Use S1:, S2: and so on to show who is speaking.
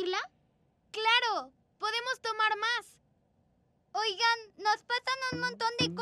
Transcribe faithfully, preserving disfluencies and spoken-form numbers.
S1: repetirla?
S2: ¡Claro! ¡Podemos tomar más!
S1: Oigan, nos pasan un montón de